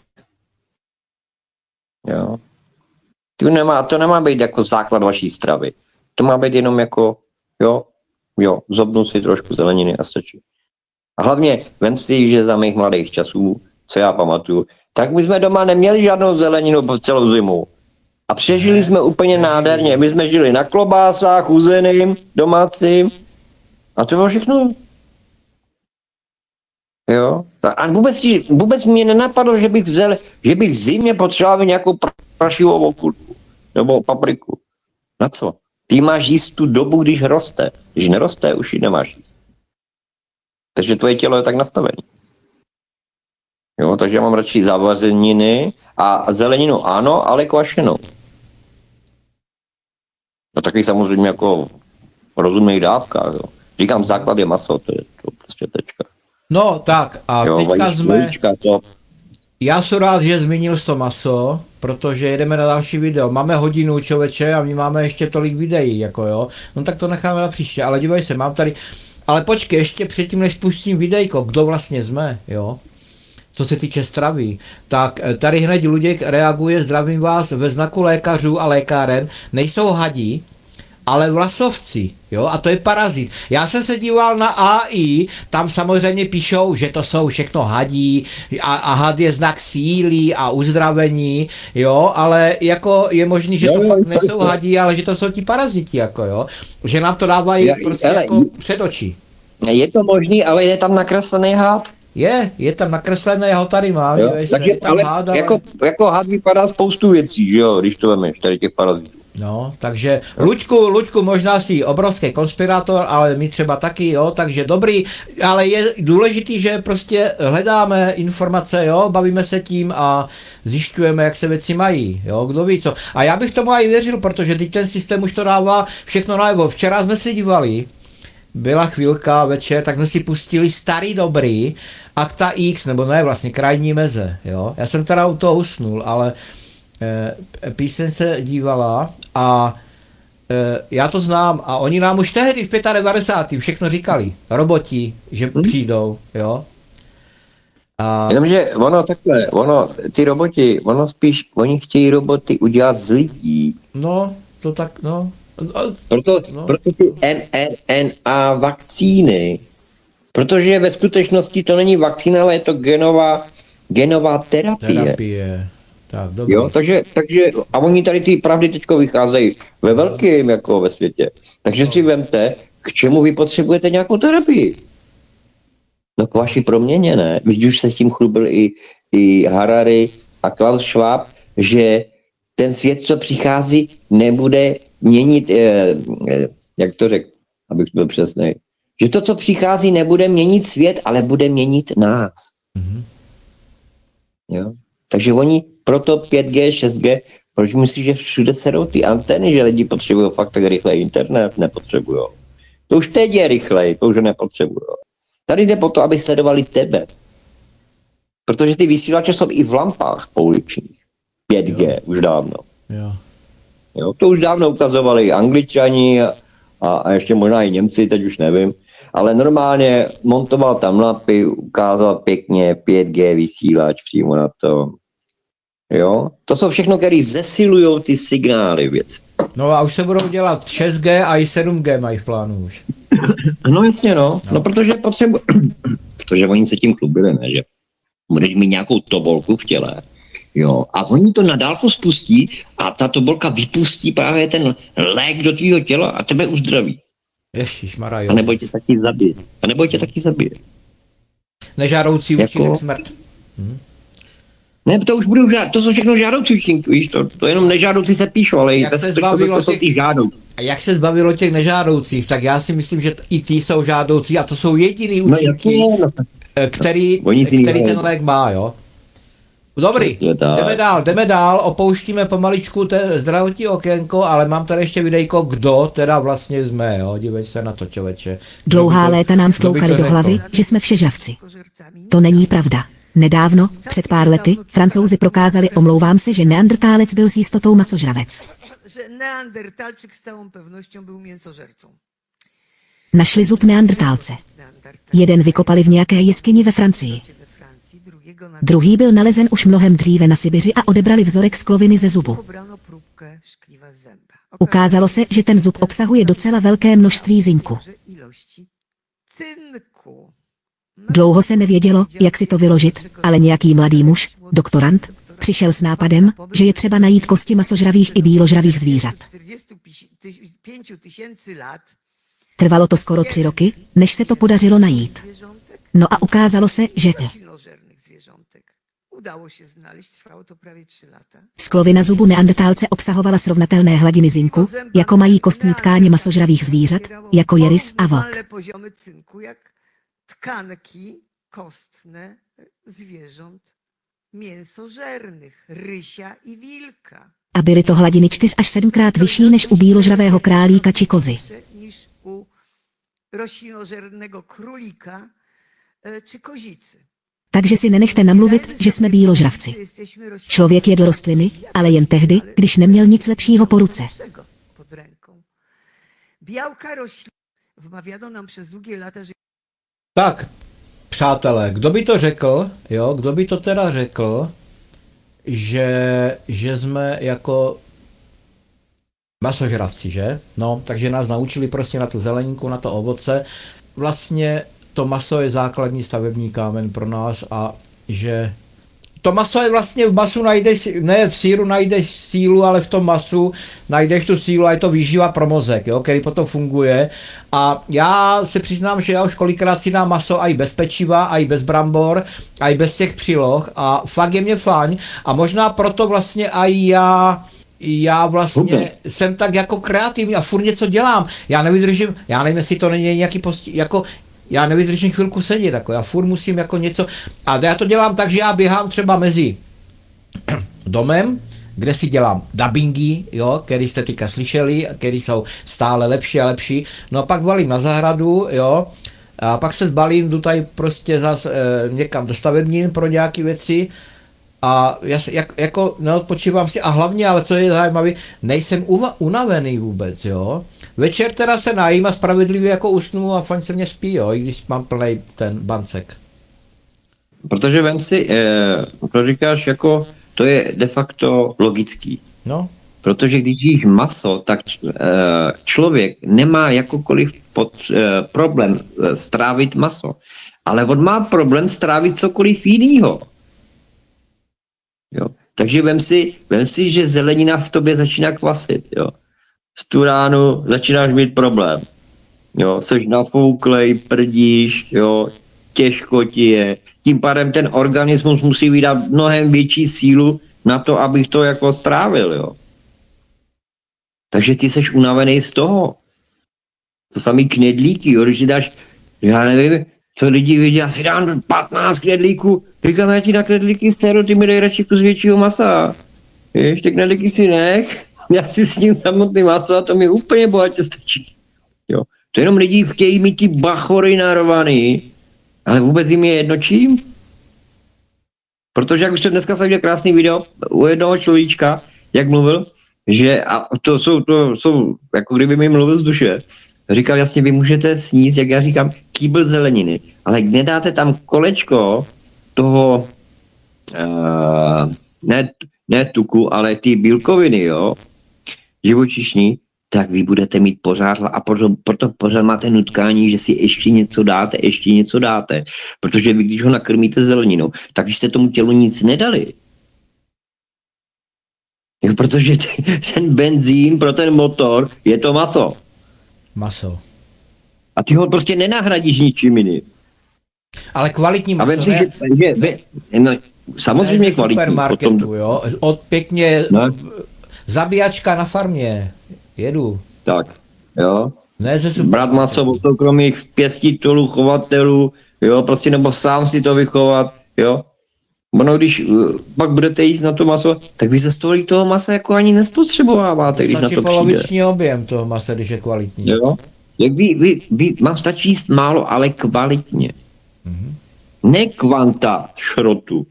Jo? To nemá být jako základ vaší stravy. To má být jenom jako, zobnout si trošku zeleniny a stačí. A hlavně vem si, že za mých mladých časů, co já pamatuju, Tak my jsme doma neměli žádnou zeleninu po celou zimu. A přežili jsme úplně nádherně. My jsme žili na klobásách, uzeným, domácím. A to bylo všechno. Jo. A vůbec mě nenapadlo, že bych v zimě potřeboval nějakou prašivou okurku. Nebo papriku. Na co? Ty máš jíst tu dobu, když roste. Když neroste, už ji nemáš jíst. Takže tvoje tělo je tak nastavené. Jo, takže já mám radši zavařeniny a zeleninu ano, ale kvašenou. No taky samozřejmě jako v rozumných dávkách. Jo. Říkám, základ je maso, to je to prostě tečka. No tak a Jo, teďka jsme... vajíčka, to... Já jsem rád, že zmínil to maso, protože jedeme na další video. Máme hodinu, člověče, a my máme ještě tolik videí, jako jo. No tak to necháme na příště, ale dívej se, mám tady... Ale počkej, ještě předtím, než pustím videjko, kdo vlastně jsme, jo. Co se týče stravy, tak tady hned Luděk reaguje, zdravím vás, ve znaku lékařů a lékáren, nejsou hadí, ale vlasovci, jo, a to je parazit. Já jsem se díval na AI, tam samozřejmě píšou, že to jsou všechno hadí a had je znak síly a uzdravení, jo, ale jako je možný, že to fakt nejsou hadí, ale že to jsou ti paraziti, jako jo, že nám to dávají prostě jako před oči. Je to možný, ale je tam nakreslený had. Je tam nakreslené, já ho tady mám, takže, je tam ale hád, ale... jako had vypadá spoustu věcí, že jo, když to vemeš, tady těch parazitů. No, takže Luďku možná si obrovský konspirátor, ale my třeba taky, jo, takže dobrý, ale je důležitý, že prostě hledáme informace, jo, bavíme se tím a zjišťujeme, jak se věci mají, jo, kdo ví co. A já bych tomu i věřil, protože teď ten systém už to dává všechno najevo. Včera jsme si dívali, byla chvilka večer, tak jsme si pustili starý dobrý Akta X, nebo ne, vlastně Krajní meze, jo. Já jsem teda u toho usnul, ale píseň se dívala a já to znám a oni nám už tehdy v 95. všechno říkali, roboti, že přijdou, jo. A... Jenomže ty roboti, oni chtějí roboty udělat z lidí. No, to tak, no. Proto ty mRNA vakcíny, protože ve skutečnosti to není vakcína, ale je to genová terapie. Tak, dobrý. Jo, takže a oni tady ty pravdy teďko vycházejí ve velkým, jako ve světě. Takže si vemte, k čemu vy potřebujete nějakou terapii. No k vaší proměně, ne? Když už se s tím chlubil i Harari a Klaus Schwab, že ten svět, co přichází, nebude měnit, jak to řekl, abych byl přesnej, že to, co přichází, nebude měnit svět, ale bude měnit nás. Mm-hmm. Jo? Takže oni proto 5G, 6G, proč myslíš, že všude sedou ty anteny, že lidi potřebují fakt tak rychle internet? Nepotřebují. To už teď je rychlej, to už nepotřebují. Tady jde po to, aby sledovali tebe. Protože ty vysílače jsou i v lampách pouličních. 5G, už dávno. Jo, to už dávno ukazovali Angličani a ještě možná i Němci, teď už nevím. Ale normálně montoval tam lampy, ukázal pěkně 5G vysílač přímo na to. Jo, to jsou všechno, které zesilují ty signály věc. No a už se budou dělat 6G a i 7G mají v plánu už. No jasně, no protože protože oni se tím chlubili, ne, že budeš mít nějakou tobolku v těle, jo, a oni to na dálku spustí a ta tobolka vypustí právě ten lék do tvýho těla a tebe uzdraví. Ježišmarja, jo. A nebo tě taky zabije. Nežádoucí účinek smrt. Ne, to jsou všechno žádoucí účinky, víš, to jenom nežádoucí se píšou, ale to jsou ty žádoucí. A jak se zbavilo těch nežádoucích, tak já si myslím, že i ty jsou žádoucí a to jsou jediný účinky, který ten lék má, jo. Dobrý, jdeme dál, opouštíme pomaličku ten zdravotní okénko, ale mám tady ještě videjko, kdo teda vlastně jsme, jo, dívej se na to, člověče. Dlouhá léta nám vtloukali do hlavy, že jsme všežavci. To není pravda. Nedávno, před pár lety, Francouzi prokázali, omlouvám se, že neandertálec byl s jistotou masožravec. Neandertalczyk z całą pewnością był mięsożercą. Našli zub neandertálce. Jeden vykopali v nějaké jeskyni ve Francii. Druhý byl nalezen už mnohem dříve na Sibiři a odebrali vzorek z kloviny ze zubu. Ukázalo se, že ten zub obsahuje docela velké množství zinku. Dlouho se nevědělo, jak si to vyložit, ale nějaký mladý muž, doktorant, přišel s nápadem, že je třeba najít kosti masožravých i bíložravých zvířat. 45 tysięcy lat Trvalo to skoro 3 roky, než se to podařilo najít. zwierzątek, No a ukázalo se, že roślinożernych zwierzątek. Udało się znaleźć, trwało to prawie 3 lata. sklovina zubu neandertálce obsahovala srovnatelné hladiny zinku, jako mají kostní tkáně masožravých zvířat, jako je rys a vlk. Porównywalne poziomy cynku, jak tkanki kostne zwierząt mięsożernych, rysia i wilka. A byly to hladiny 4 až 7krát vyšší než u bíložravého králíka či kozy. Niż u roślinożernego królika czy kozicy. Takže si nenechte namluvit, že jsme bíložravci. Člověk jedl rostliny, ale jen tehdy, když neměl nic lepšího po ruce. Pod ręką. Białka roślin. Wmawiano nam przez długie lata, że Tak, přátelé, kdo by to řekl, jo, kdo by to teda řekl, že jsme jako masožravci, že? No, takže nás naučili prostě na tu zeleninku, na to ovoce. Vlastně to maso je základní stavební kámen pro nás a že to maso je vlastně v masu najdeš, ne v síru najdeš sílu, ale v tom masu najdeš tu sílu a je to výživa pro mozek, jo, který potom funguje. A já se přiznám, že já už kolikrát si dám maso i bez pečiva, i bez brambor, i bez těch příloh a fakt je mě fajn a možná proto vlastně i já vlastně jsem tak jako kreativní a furt něco dělám. Já nevydržím, já nevím, jestli to není nějaký jako já nevydržím chvilku sedět, jako já furt musím jako něco, a já to dělám tak, že já běhám třeba mezi domem, kde si dělám dubbingy, jo, který jste teďka slyšeli, který jsou stále lepší a lepší, no a pak valím na zahradu, jo, a pak se zbalím, jdu tady prostě zase někam do stavebnin pro nějaké věci a já jako neodpočívám si a hlavně, ale co je zajímavé, nejsem unavený vůbec, jo. Večer teda se najím a spravedlivě jako usnu a fajn se mě spí, jo, i když mám plnej ten bancek. Protože vem si, to říkáš jako, to je de facto logický. No. Protože když jíš maso, tak člověk nemá jakokoliv problém strávit maso. Ale on má problém strávit cokoliv jinýho. Jo. Takže vem si, že zelenina v tobě začíná kvasit. Jo. V tu ránu začínáš mít problém. Jo. Seš nafouklej, prdíš, jo. Těžko ti je. Tím pádem ten organismus musí vydat mnohem větší sílu na to, abych to jako strávil. Jo. Takže ty seš unavený z toho. To samý knedlíky, jo. Když si dáš, já nevím, co lidi vidí, já si dám 15 knedlíků, říkám, já ti na knedlíky seru, ty mi dej radši kus většího masa. Víš, ty knedlíky si nech, já si s ním samotný maso a to mi úplně bohatě stačí. Jo. To jenom lidi chtějí mít ty bachory narvaný, ale vůbec jim je jedno čím. Protože jak už jsem dneska viděl krásný video u jednoho človíčka, jak mluvil, že a to jsou jako kdyby mi mluvil z duše, říkal jasně, vy můžete sníst, jak já říkám, kýbl zeleniny, ale nedáte tam kolečko toho, ne tuku, ale ty bílkoviny, jo, živočišní, tak vy budete mít pořád a proto pořád máte nutkání, že si ještě něco dáte, protože vy, když ho nakrmíte zeleninou, tak jste tomu tělu nic nedali. Jo, protože ten benzín pro ten motor je to maso. Maso. A ty ho prostě nenahradíš ničím jiným. Ale kvalitní maso, ne? Samozřejmě kvalitní. Supermarketu, potom, jo? Od pěkně zabíjačka na farmě. Jedu. Tak, jo. Ne ze brát maso od soukromých pěstitelů, chovatelů, jo, prostě nebo sám si to vychovat, jo. Ono, když pak budete jíst na to maso, tak vy ze stolí toho masa jako ani nespotřebováváte, když na to přijde. Poloviční objem toho masa, když je kvalitní. Jo. Jak vy mám stačí jíst málo, ale kvalitně. Mm-hmm. Ne kvanta šrotu.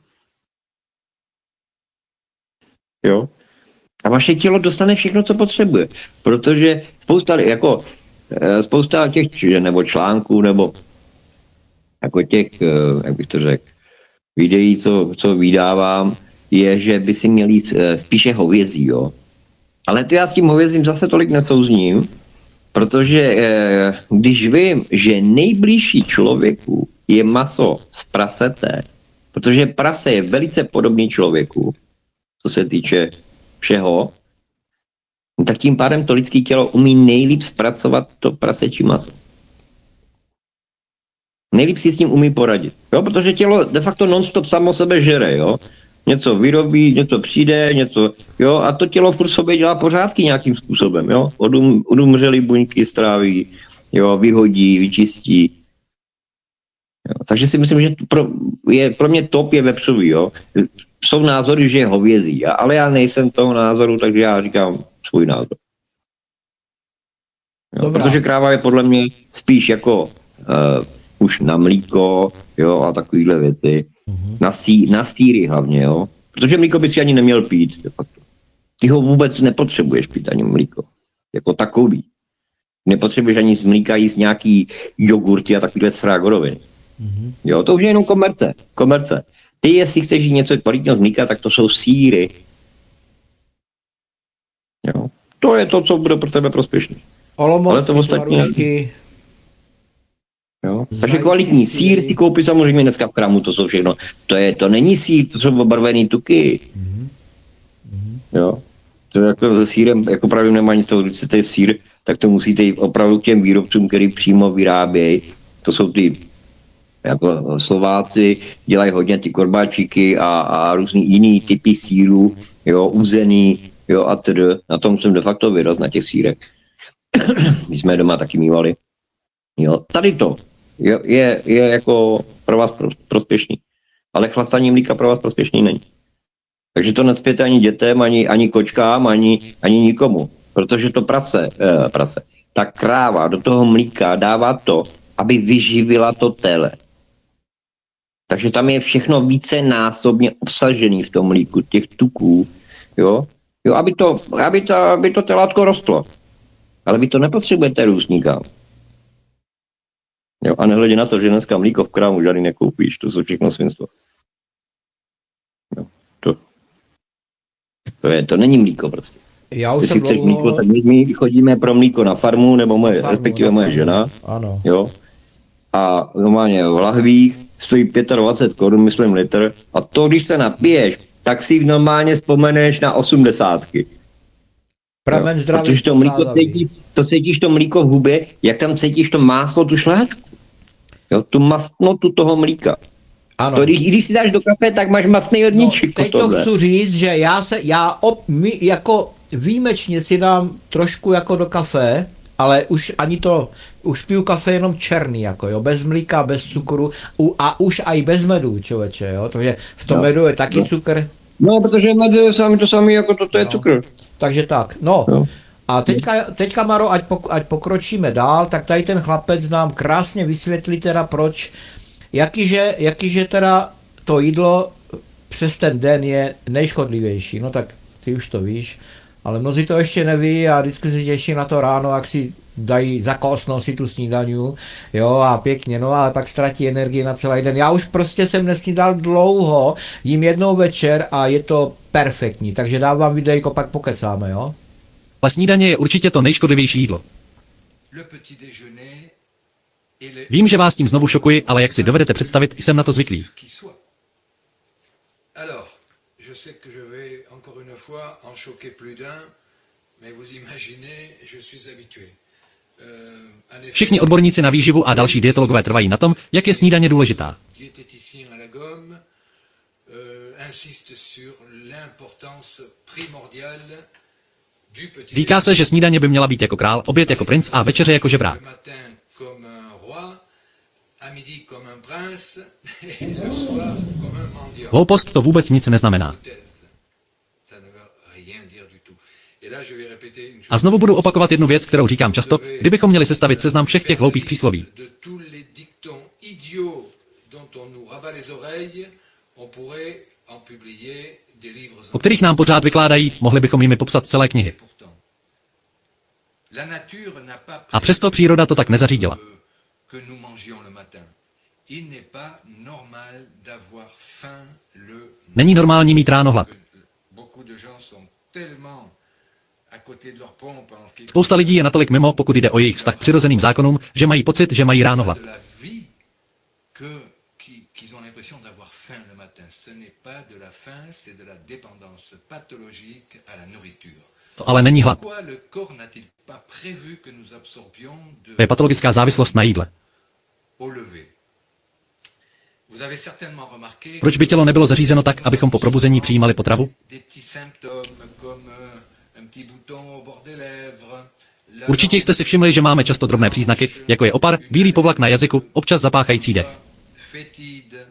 Jo. A vaše tělo dostane všechno, co potřebuje. Protože spousta těch nebo článků, nebo jako těch, jak bych to řekl, videí, co vydávám, je, že by si měl jít spíše hovězí, jo. Ale to já s tím hovězím zase tolik nesouzním, protože když vím, že nejbližší člověku je maso z prasete, protože prase je velice podobný člověku, co se týče všeho, tak tím pádem to lidské tělo umí nejlíp zpracovat to prasečí maso. Nejlíp si s tím umí poradit, jo? Protože tělo de facto non-stop samo sebe žere, jo? Něco vyrobí, něco přijde, něco, jo? A to tělo furt sobě dělá pořádky nějakým způsobem, jo? Odumřelý buňky stráví, jo? Vyhodí, vyčistí. Jo? Takže si myslím, že pro mě top je vepřový, jo? Jsou názory, že je hovězí, ale já nejsem toho názoru, takže já říkám svůj názor. Jo? Protože kráva je podle mě spíš jako už na mlíko, jo, a takovýhle věci. Na sýry hlavně, jo. Protože mlíko by si ani neměl pít, de facto. Ty ho vůbec nepotřebuješ pít, ani mlíko. Jako takový. Nepotřebuješ ani z mlíka jíst nějaký jogurty a takovýhle srágoroviny. Jo, to už je jenom komerce. Ty, jestli chceš jít něco kvalitního z mlíka, tak to jsou sýry. Jo. To je to, co bude pro tebe prospěšné. Ale to ostatní... Jo? Takže kvalitní sýr si koupit samozřejmě dneska v krámu, to jsou všechno. To není sýr, to jsou obarvený tuky. Jo? To je jako se sýrem, jako právě nemá nic toho, když chcete sýr, tak to musíte jít opravdu k těm výrobcům, který přímo vyrábějí. To jsou ty jako Slováci, dělají hodně ty korbáčiky a různý jiný typy sýrů, jo, uzený, jo, a tedy. Na tom jsem de facto vyrost, na těch sýrech. My jsme doma taky mívali. Jo, tady to je jako pro vás prospěšný. Ale chlastání mlíka pro vás prospěšný není. Takže to necpěte ani dětem, ani kočkám, ani nikomu. Protože to prase, ta kráva do toho mlíka dává to, aby vyživila to tele. Takže tam je všechno vícenásobně obsažený v tom mlíku, těch tuků, jo, aby to telátko rostlo. Ale vy to nepotřebujete růst nikam. Jo, a nehledě na to, že dneska mlíko v krámu žádný nekoupíš, to jsou všechno svinstvo. Jo, to není mlíko prostě. Já už Jestli jsem chceš mlíko, tak my chodíme pro mlíko na farmu, nebo respektive moje žena. Ano. Jo. A normálně v lahvích stojí 25 korun, myslím, litr. A to, když se napiješ, tak si normálně vzpomeneš na 80. Pramen zdravý. Protože to mlíko cítíš to mlíko v hubě, jak tam cítíš to máslo, tu šláčku. Jo, tu mastnotu toho mlíka. Ano. To, když si dáš do kafe, tak máš mastný hodníček. Teď to chci říct, že my jako výjimečně si dám trošku jako do kafe, ale už piju kafe jenom černý, jako jo, bez mlíka, bez cukru a už i bez medu, člověče, jo, takže v tom medu je taky cukr. No, protože med je to samý, jako to je cukr. Takže tak, no. Jo. A teďka Maro, ať pokročíme dál, tak tady ten chlapec nám krásně vysvětlí teda proč, jakýže teda to jídlo přes ten den je nejškodlivější. No tak ty už to víš, ale mnozí to ještě neví a vždycky se těší na to ráno, jak si dají zakosnou si tu snídaňu, jo, a pěkně, no, ale pak ztratí energii na celý den. Já už prostě jsem nesnídal dlouho, jím jednou večer a je to perfektní, takže dávám videjko, pak pokecáme, jo. Ale snídaně je určitě to nejškodlivější jídlo. Vím, že vás tím znovu šokuji, ale jak si dovedete představit, jsem na to zvyklý. Alors, je sais que je vais encore une fois en choquer plus d'un, mais vous imaginez, je suis habitué. Všichni odborníci na výživu a další dietologové trvají na tom, jak je snídaně důležitá. Říká se, že snídaně by měla být jako král, oběd jako princ a večeře jako žebrák. Hloupost to vůbec nic neznamená. A znovu budu opakovat jednu věc, kterou říkám často, kdybychom měli sestavit seznam všech těch hloupých přísloví, o kterých nám pořád vykládají, mohli bychom jimi popsat celé knihy. A přesto příroda to tak nezařídila. Není normální mít ráno hlad. Spousta lidí je natolik mimo, pokud jde o jejich vztah k přirozeným zákonům, že mají pocit, že mají ráno hlad. qu'ils ont l'impression d'avoir faim le matin. Ce n'est pas de la faim, c'est de la dépendance pathologique à la nourriture. To ale není hlad. Pourquoi le corps n'a-t-il pas prévu que nous absorbions To je patologická závislost na jídle. au lever? Vous avez certainement remarqué Proč by tělo nebylo zařízeno tak, abychom po probuzení přijímali potravu? des petits symptômes comme un petit bouton au bord des lèvres. Určitě jste si všimli, že máme často drobné příznaky, jako je opar, bílý povlak na jazyku, občas zapáchající dech. Fétide,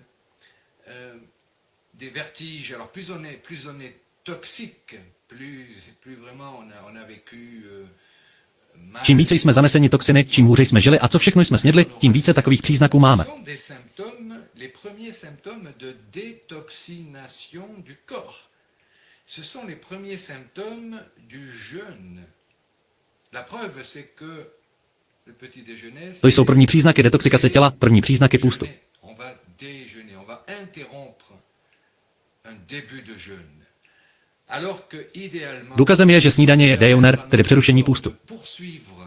des vertiges. Alors plus on est toxique, plus vraiment on a vécu mal. Čím více jsme zaneseni toxiny, čím hůře jsme žili a co všechno jsme snědli, tím více takových příznaků máme. Ce sont des symptômes, les premiers symptômes de détoxination du corps. Ce sont les premiers symptômes du jeûne. La preuve, c'est que le petit déjeuner, To jsou první příznaky detoxikace těla, první příznaky půstu. on va déjeuner, on va interrompre un début de jeûne. Alors que idéalement, Důkazem je, že snídaně je dejeuner, tedy přerušení půstu. poursuivre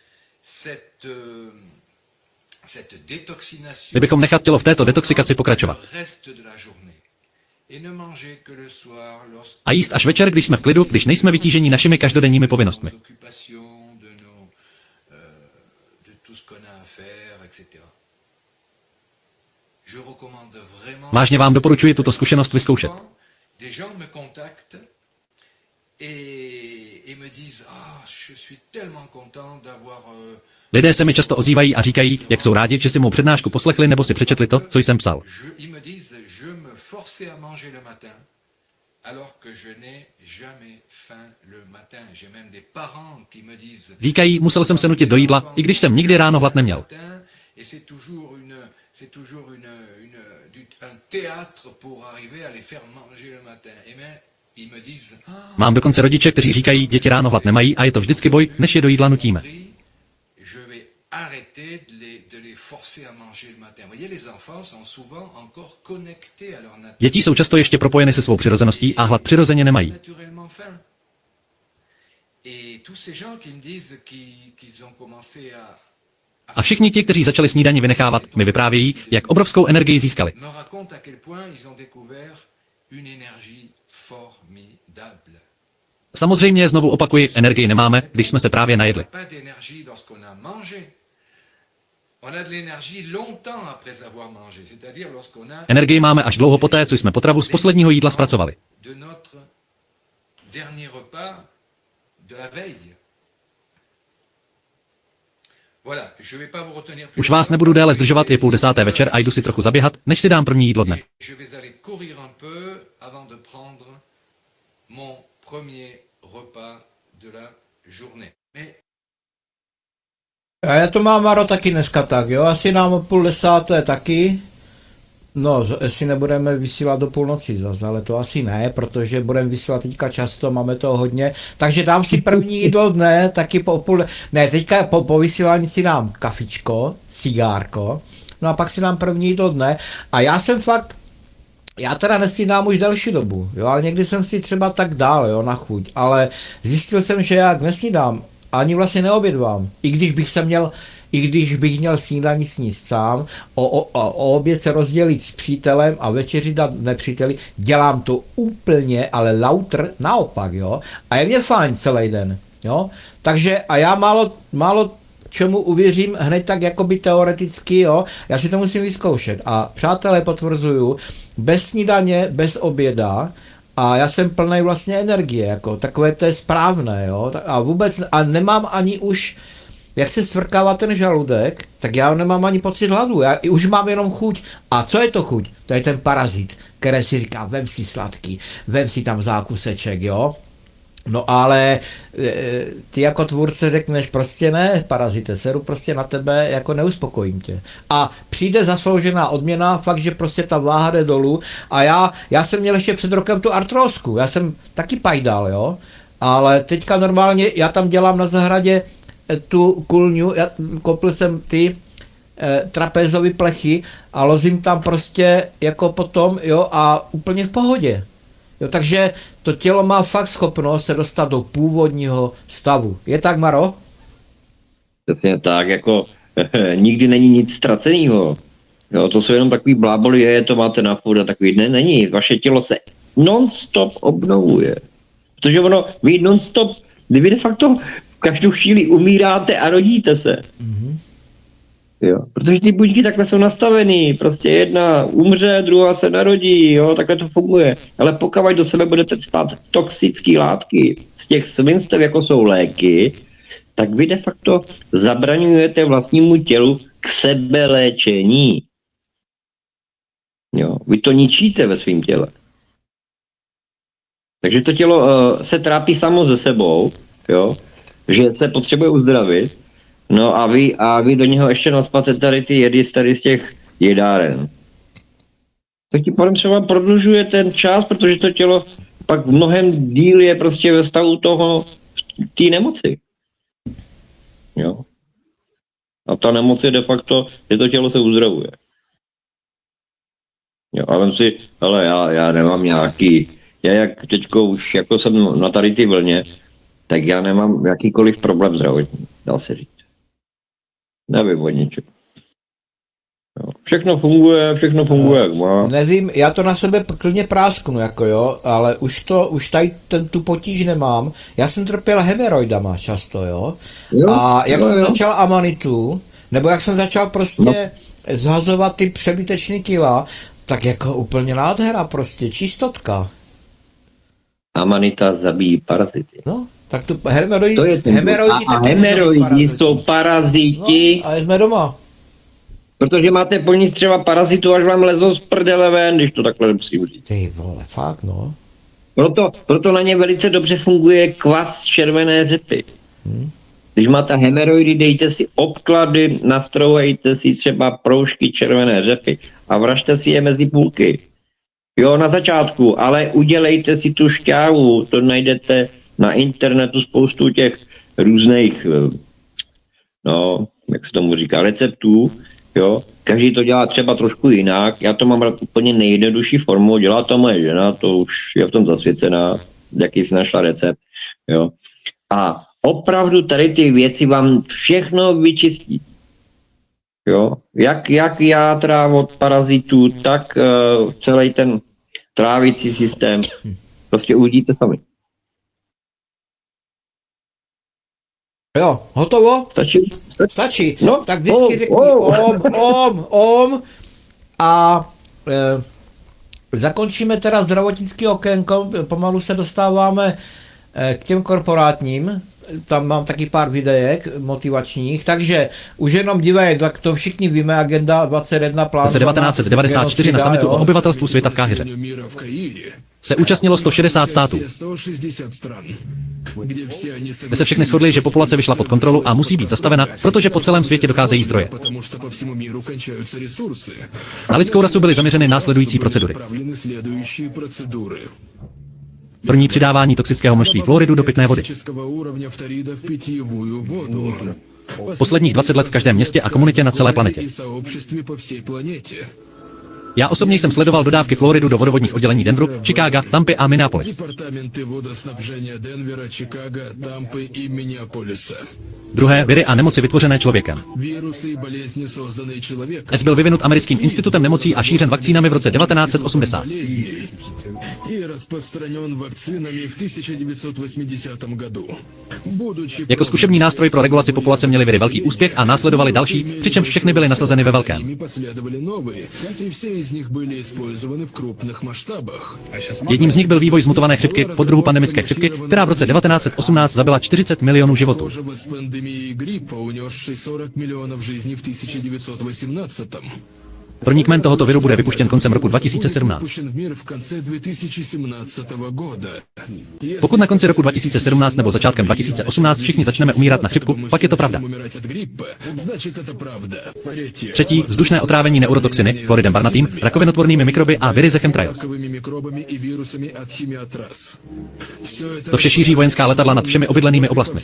cette détoxination Kdybychom nechat tělo v této detoxikaci pokračovat le reste de la journée et ne manger que le soir lorsque a jíst až večer, když jsme v klidu, když nejsme vytíženi našimi každodenními povinnostmi. nos occupations, de tout ce qu'on a à faire, etc. Je recommande vraiment. Vážně vám doporučuji tuto zkušenost vyzkoušet. Des gens me contactent et me disent je suis tellement content d'avoir Lidé se mi často ozývají a říkají, jak jsou rádi, že si mou přednášku poslechli nebo si přečetli to, co jsem psal. ils me disent je me forçais à manger le matin alors que je n'ai jamais faim le matin. J'ai même des parents qui me disent Říkají, musel jsem se nutit do jídla, i když jsem nikdy ráno hlad neměl. Et c'est toujours un théâtre pour arriver à les faire manger le matin. Et bien, ils me disent Mám dokonce rodiče, kteří říkají, děti ráno hlad nemají a je to vždycky boj, než je do jídla nutíme. je vais arrêter de les forcer à manger le matin. Vous voyez, les enfants sont souvent encore connectés à leur nature. Děti jsou často ještě propojeny se svou přirozeností a hlad přirozeně nemají. Naturellement faim. Et tous ces gens qui me disent qu'ils ont commencé A všichni ti, kteří začali snídani vynechávat, mi vyprávějí, jak obrovskou energii získali. me racontent à quel point ils ont découvert une énergie formidable. Samozřejmě znovu opakuji, energii nemáme, když jsme se právě najedli. Pas d'énergie lorsqu'on a mangé. On a de l'énergie longtemps après avoir mangé, c'est-à-dire lorsqu'on a Energii máme až dlouho poté, co jsme potravu z posledního jídla zpracovali. de notre dernier repas de la veille. Voilà, je vais pas vous retenir plus Už vás nebudu déle zdržovat, je 9:30 večer a jdu si trochu zaběhat, než si dám první jídlo dne. Je vais aller courir un peu avant de prendre mon premier repas de la journée. Mais A já to mám, Maro, taky dneska tak, jo, asi nám o 9:30 taky. No, jestli nebudeme vysílat do půlnoci zase, ale to asi ne, protože budeme vysílat teďka často, máme toho hodně. Takže dám si první jídlo dne, taky teďka po vysílání si dám kafičko, cigárko, no a pak si dám první jídlo dne. A já teda nesnídám už delší dobu, jo, ale někdy jsem si třeba tak dál, jo, na chuť, ale zjistil jsem, že jak nesnídám, ani vlastně neobědvám, i když bych měl snídani sníst sám, o oběd se rozdělit s přítelem a večeři dát nepříteli, dělám to úplně, ale lautr naopak, jo, a je mě fajn celý den, jo, takže a já málo čemu uvěřím hned tak jakoby teoreticky, jo, já si to musím vyzkoušet a přátelé potvrzuju, bez snídaně, bez oběda, a já jsem plný vlastně energie, jako takové to je správné, jo, a nemám ani už, jak se stvrkává ten žaludek, tak já nemám ani pocit hladu, já už mám jenom chuť. A co je to chuť? To je ten parazit, který si říká, vem si sladký, vem si tam zákuseček, jo. No ale ty jako tvůrce řekneš prostě ne, parazite, seru prostě na tebe, jako neuspokojím tě. A přijde zasloužená odměna, fakt, že prostě ta váha jde dolů a já jsem měl ještě před rokem tu artrózku, já jsem taky pajdal, jo, ale teďka normálně, já tam dělám na zahradě tu kulňu, koupil jsem ty trapézové plechy a lozím tam prostě jako potom, jo, a úplně v pohodě. Jo, takže to tělo má fakt schopnost se dostat do původního stavu. Je tak, Maro? Přesně tak, jako nikdy není nic ztraceného. Jo, to jsou jenom takový bláboli, to máte na furt a takový. Ne, není. Vaše tělo se non-stop obnovuje. Protože vy non-stop, vy de facto v každou chvíli umíráte a rodíte se. Jo, protože ty buňky takhle jsou nastavený, prostě jedna umře, druhá se narodí, jo, takhle to funguje. Ale pokud do sebe budete cpat toxické látky z těch svinstev, jako jsou léky, tak vy de facto zabraňujete vlastnímu tělu k sebeléčení. Jo, vy to ničíte ve svém těle. Takže to tělo se trápí samo ze sebou, jo, že se potřebuje uzdravit. No a vy do něho ještě naspate tady ty jedy z těch jedáren. To ti potom třeba prodlužuje ten čas, protože to tělo pak mnohem díl je prostě ve stavu té nemoci. Jo. A ta nemoc je de facto, že to tělo se uzdravuje. Jo, a vem si, ale já nemám nějaký, já jak teďko už jako jsem na tady ty vlně, tak já nemám jakýkoliv problém zdravotní, dá se říct. Nevím o ničem. Všechno funguje, jak má. Nevím, já to na sebe klidně prásknu, jako jo, ale už tady tu potíž nemám. Já jsem trpěl hemeroidama často, jo. A jak jsem začal amanitu, nebo jak jsem začal prostě zhazovat ty přebytečný kila, tak jako úplně nádhera prostě, čistotka. Amanita zabíjí parazity. No, tak to hemeroidi, to je hemeroidi jsou paraziti. No, a jsme doma. Protože máte po ní třeba parazitu, až vám lezou z prdele ven, když to takhle musím říct. Ty vole, fakt no. Proto na ně velice dobře funguje kvas červené řepy. Když máte hemeroidy, dejte si obklady, nastrouhejte si třeba proužky červené řepy a vražte si je mezi půlky. Jo, na začátku, ale udělejte si tu šťávu, to najdete na internetu spoustu těch různých, no, jak se tomu říká, receptů, jo. Každý to dělá třeba trošku jinak, já to mám rád úplně nejjednodušší formou, dělá to moje žena, to už je v tom zasvěcená, jaký si našla recept, jo. A opravdu tady ty věci vám všechno vyčistí. Jo, jak játra od parazitů, tak celý ten trávicí systém prostě uvidíte sami. Jo, hotovo? Stačí. No, tak vždycky řekni om a zakončíme teda zdravotnický okénko, pomalu se dostáváme k těm korporátním, tam mám taky pár videjek motivačních, takže už jenom dívej, tak to všichni víme, agenda 21 plán. V roce 1994 na summitu o obyvatelstvu světa v Káhiře se účastnilo 160 států. My se všechny shodli, že populace vyšla pod kontrolu a musí být zastavena, protože po celém světě docházejí zdroje. Na lidskou rasu byly zaměřeny následující procedury. První přidávání toxického množství fluoridu do pitné vody. Posledních 20 let v každém městě a komunitě na celé planetě. Já osobně jsem sledoval dodávky fluoridu do vodovodních oddělení Denveru, Chicaga, Tampy a Minneapolis. Druhé, viry a nemoci vytvořené člověkem. S byl vyvinut americkým institutem nemocí a šířen vakcínami v roce 1980. Jako zkušební nástroj pro regulaci populace měly viry velký úspěch a následovali další, přičemž všechny byly nasazeny ve velkém. Jedním z nich byl vývoj zmutované chřipky, podruhu pandemické chřipky, která v roce 1918 zabila 40 milionů životů. První kmen tohoto viru bude vypuštěn koncem roku 2017. Pokud na konci roku 2017 nebo začátkem 2018 všichni začneme umírat na chřipku, pak je to pravda. Třetí, vzdušné otrávení neurotoxiny, fluoridem barnatým, rakovinotvornými mikroby a viry ze chemtrails. To vše šíří vojenská letadla nad všemi obydlenými oblastmi.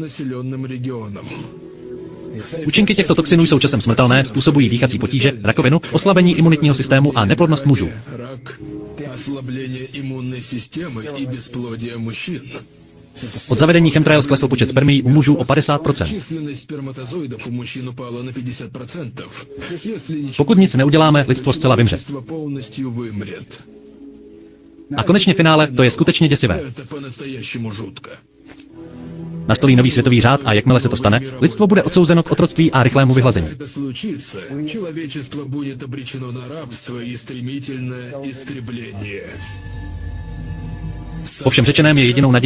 Účinky těchto toxinů jsou časem smrtelné, způsobují dýchací potíže, rakovinu, oslabení imunitního systému a neplodnost mužů. Od zavedení chemtrails klesl počet spermií u mužů o 50%. Численность сперматозоидов у мужчин упала на 50%. Если ничего Pokud nic neuděláme, lidstvo zcela vymře. общество полностью вымрет. A konečně finále, to je skutečně děsivé. Это по-настоящему жутко. Nastolí nový světový řád a jakmile se to stane, lidstvo bude odsouzeno k otroctví a rychlému vyhlazení. Когда это случится, человечество будет обречено на рабство и стремительное истребление. Po všem řečeném je jedinou nadějí